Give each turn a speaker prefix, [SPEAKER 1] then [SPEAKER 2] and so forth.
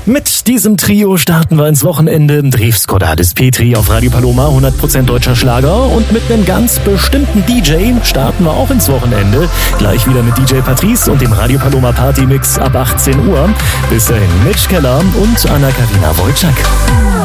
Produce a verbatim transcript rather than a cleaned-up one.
[SPEAKER 1] Mit diesem Trio starten wir ins Wochenende. Drevskodadis Petri auf Radio Paloma, hundert Prozent deutscher Schlager. Und mit einem ganz bestimmten D J starten wir auch ins Wochenende. Gleich wieder mit D J Patrice und dem Radio Paloma Party Mix ab achtzehn Uhr. Bis dahin Mitch Keller und Anna-Karina Wojcik.